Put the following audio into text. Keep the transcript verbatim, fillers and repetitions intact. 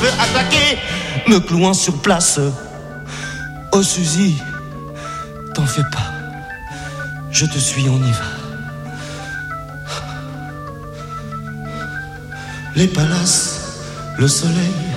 veux attaquer, me clouant sur place. Oh Suzy, t'en fais pas, je te suis, on y va. Les palaces, le soleil,